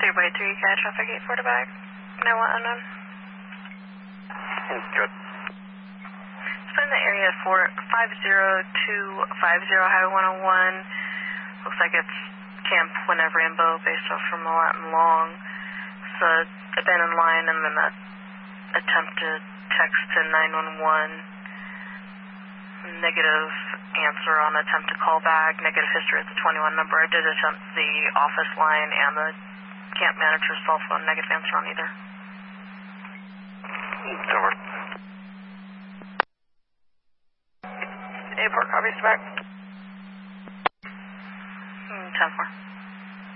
3 Cat traffic 84 to back. No one unknown. Good. So in the area 50250 Highway 101. Looks like it's Camp Whenever Imbo based off from Latin Long. So abandoned line and then that attempted text to 911. Negative answer on attempt to call back. Negative history at the 21 number. I did attempt the office line and the camp manager's cell phone. Negative answer on either. Over. 84 copies back. 10-4.